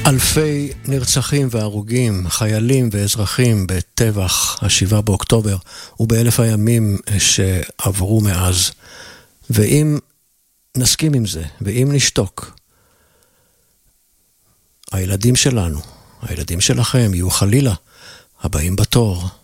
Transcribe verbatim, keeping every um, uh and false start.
אלפי נרצחים והרוגים, חיילים ואזרחים בטבח השבעה באוקטובר ובאלף הימים שעברו מאז. ואם נסכים עם זה, ואם נשתוק, הילדים שלנו, הילדים שלכם יהיו חלילה הבאים בתור.